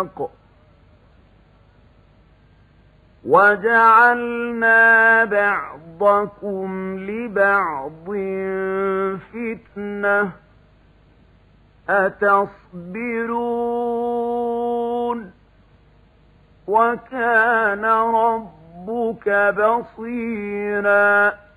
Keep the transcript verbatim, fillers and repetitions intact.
الْحَقِّ وَجَعَلْنَا بَعْضَكُمْ لِبَعْضٍ فِتْنَةً أَتَصْبِرُونَ وَكَانَ رَبُّكَ بَصِيرًا.